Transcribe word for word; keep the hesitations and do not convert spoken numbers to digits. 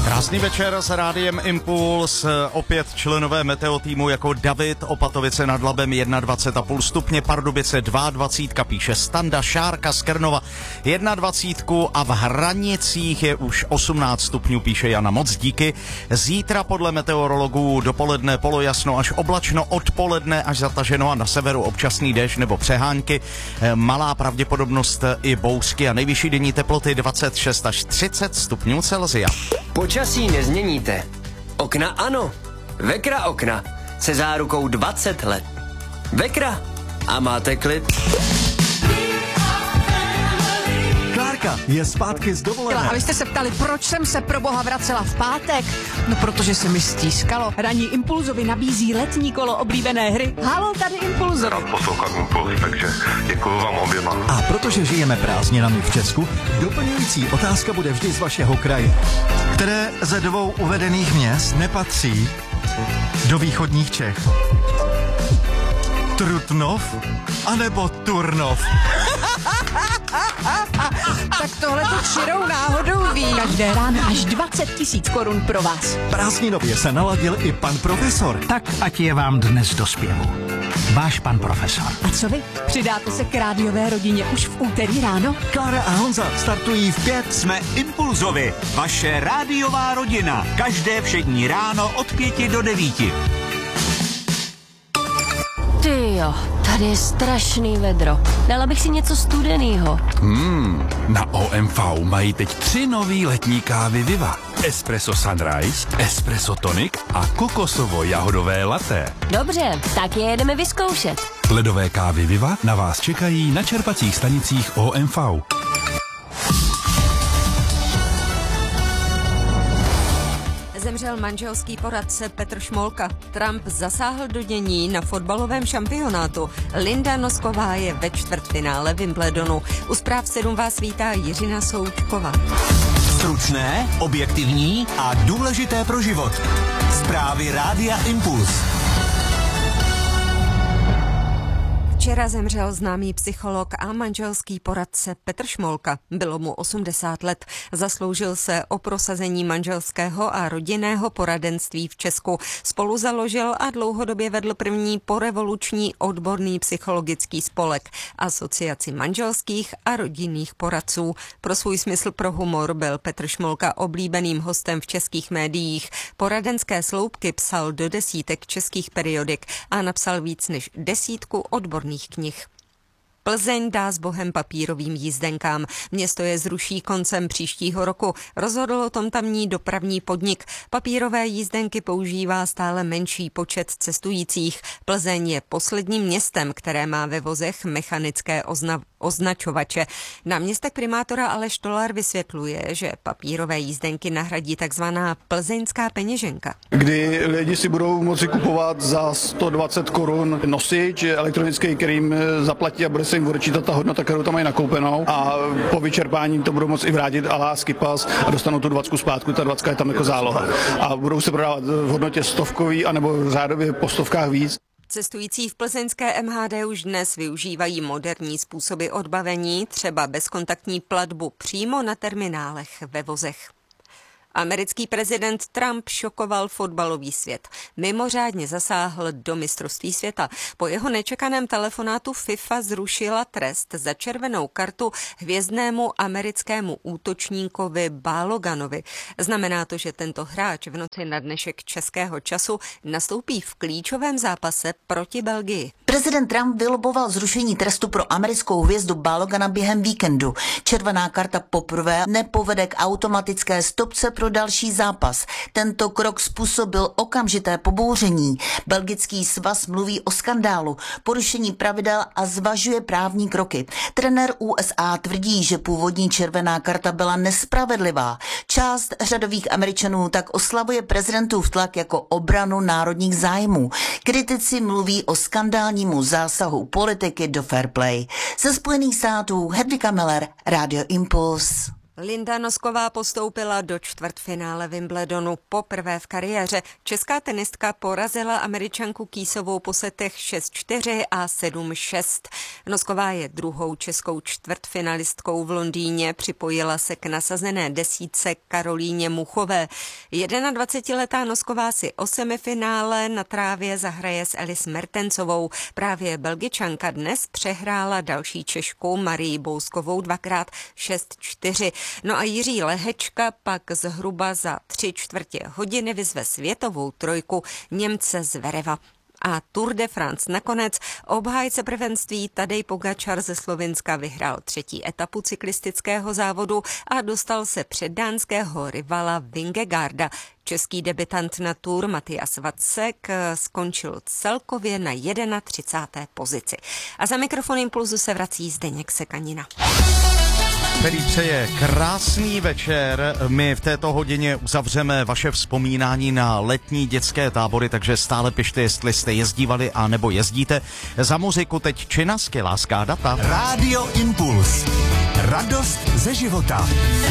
Krásný večer s rádiem Impuls, opět členové meteo týmu jako David, Opatovice nad Labem dvacet jedna celá pět stupně, Pardubice dvacet dva, píše Standa, Šárka z Krnova dvacet jedna a v Hranicích je už osmnáct stupňů, píše Jana. Moc díky. Zítra podle meteorologů dopoledne polojasno až oblačno, odpoledne až zataženo a na severu občasný déšť nebo přehánky, malá pravděpodobnost i bouřky a nejvyšší denní teploty dvacet šest až třicet stupňů Celsia. Počasí nezměníte. Okna ano. Vekra okna se zárukou dvacet let. Vekra a máte klid. Klárka je zpátky z dovolené. A vy jste se ptali, proč jsem se pro boha vracela v pátek? No protože se mi stískalo. Ranní Impulzovi nabízí letní kolo oblíbené hry. Halo, tady Impulzovi. Rád poslouchám Impuls, takže děkuju vám oběma. A protože žijeme prázdninami v Česku, doplňující otázka bude vždy z vašeho kraje. Které ze dvou uvedených měst nepatří do východních Čech? Trutnov anebo Turnov? Tak tohle to čirou náhodou ví. Každé ráno až dvacet tisíc korun pro vás. Prázdninově se naladil i pan profesor. Tak ať je vám dnes do zpěvu. Váš pan profesor. A co vy? Přidáte se k rádiové rodině už v úterý ráno? Klára a Honza startují v pět. Jsme Impulzovi, vaše rádiová rodina. Každé všední ráno od pěti do devíti. Tyjo, tady je strašný vedro. Dala bych si něco studenýho. Hmm, na O M V mají teď tři nový letní kávy Viva. Espresso Sunrise, Espresso Tonic a kokosovo-jahodové latte. Dobře, tak je jedeme vyzkoušet. Ledové kávy Viva na vás čekají na čerpacích stanicích O M V. Zemřel manželský poradce Petr Šmolka. Trump zasáhl do dění na fotbalovém šampionátu. Linda Nosková je ve čtvrtfinále Wimbledonu. U zpráv sedm vás vítá Jiřina Součková. Stručné, objektivní a důležité pro život. Zprávy Rádia Impuls. Včera zemřel známý psycholog a manželský poradce Petr Šmolka. Bylo mu osmdesát let. Zasloužil se o prosazení manželského a rodinného poradenství v Česku. Spolu založil a dlouhodobě vedl první porevoluční odborný psychologický spolek Asociaci manželských a rodinných poradců. Pro svůj smysl pro humor byl Petr Šmolka oblíbeným hostem v českých médiích. Poradenské sloupky psal do desítek českých periodik a napsal víc než desítku odborných knih. Plzeň dá s bohem papírovým jízdenkám. Město je zruší koncem příštího roku. Rozhodl o tom tamní dopravní podnik. Papírové jízdenky používá stále menší počet cestujících. Plzeň je posledním městem, které má ve vozech mechanické ozna- označovače. Náměstek primátora Aleš Tolar vysvětluje, že papírové jízdenky nahradí takzvaná plzeňská peněženka. Kdy lidi si budou moci kupovat za sto dvacet korun nosič elektronický, kterým zaplatí a bude se jim odečítat ta hodnota, kterou tam mají nakoupenou, a po vyčerpání to budou moci i vrátit alá skipas a dostanou tu dvacku zpátku, ta dvacka je tam jako záloha. A budou se prodávat v hodnotě stovkový anebo řádově po stovkách víc. Cestující v plzeňské M H D už dnes využívají moderní způsoby odbavení, třeba bezkontaktní platbu přímo na terminálech ve vozech. Americký prezident Trump šokoval fotbalový svět. Mimořádně zasáhl do mistrovství světa. Po jeho nečekaném telefonátu FIFA zrušila trest za červenou kartu hvězdnému americkému útočníkovi Baloganovi. Znamená to, že tento hráč v noci na dnešek českého času nastoupí v klíčovém zápase proti Belgii. Prezident Trump vyloboval zrušení trestu pro americkou hvězdu Balogana během víkendu. Červená karta poprvé nepovede k automatické stopce pro další zápas. Tento krok způsobil okamžité pobouření. Belgický svaz mluví o skandálu, porušení pravidel a zvažuje právní kroky. Trenér U S A tvrdí, že původní červená karta byla nespravedlivá. Část řadových Američanů tak oslavuje prezidentův tlak jako obranu národních zájmů. Kritici mluví o skandálnímu zásahu politiky do fair play. Ze Spojených států Hedvika Miller, Radio Impuls. Linda Nosková postoupila do čtvrtfinále Wimbledonu poprvé v kariéře. Česká tenistka porazila Američanku Kýsovou po setech šest čtyři a sedm šest. Nosková je druhou českou čtvrtfinalistkou v Londýně, připojila se k nasazené desítce Karolíně Muchové. jednadvacetiletá Nosková si o semifinále na trávě zahraje s Alice Mertensovou. Právě Belgičanka dnes přehrála další Češkou Marii Bouskovou dvakrát šest čtyři. No a Jiří Lehečka pak zhruba za tři čtvrtě hodiny vyzve světovou trojku Němce Zvereva. A Tour de France nakonec. Obhájce prvenství Tadej Pogačar ze Slovinska vyhrál třetí etapu cyklistického závodu a dostal se před dánského rivala Vingegaarda. Český debutant na Tour Matyas Vacek skončil celkově na třicáté jedné pozici. A za mikrofon Impulzu se vrací Zdeněk Sekanina, který přeje krásný večer. My v této hodině uzavřeme vaše vzpomínání na letní dětské tábory, takže stále pište, jestli jste jezdívali a nebo jezdíte. Za muziku teď Činasky, Láska data. Rádio Impuls. Radost ze života.